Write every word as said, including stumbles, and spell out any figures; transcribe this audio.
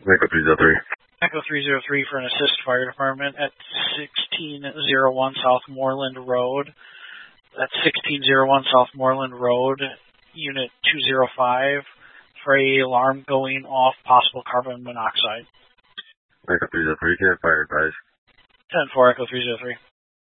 Echo three zero three. Echo three zero three for an assist fire department at sixteen oh one South Moreland Road. That's sixteen oh one South Moreland Road, Unit two oh five, for a alarm going off, possible carbon monoxide. Echo three zero three, can I fire advise? ten four Echo three zero three.